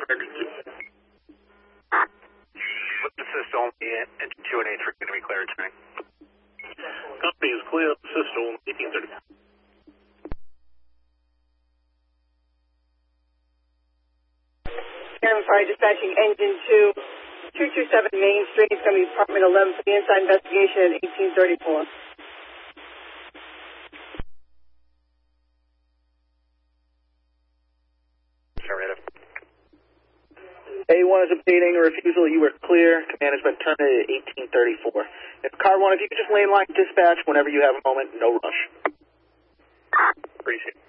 emergency. Assist only, engine 2 and A3 going to be cleared tonight. Company is clear, assist only, 1830. Karen Fire dispatching engine 2, 227 Main Street. It's going to be Department 11 for the inside investigation at 1834. Affirmative. A1 is obtaining a refusal. You were clear. Command has been terminated at 1834. If Car 1, if you could just lane line dispatch whenever you have a moment, no rush. Appreciate it.